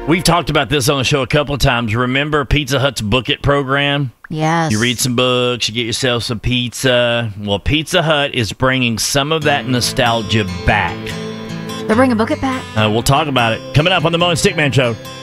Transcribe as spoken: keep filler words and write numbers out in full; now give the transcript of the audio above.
We've talked about this on the show a couple of times. Remember Pizza Hut's Book It program? Yes. You read some books, you get yourself some pizza. Well, Pizza Hut is bringing some of that nostalgia back. They're bringing Book It back? Uh, we'll talk about it coming up on the Mo and Stickman Show.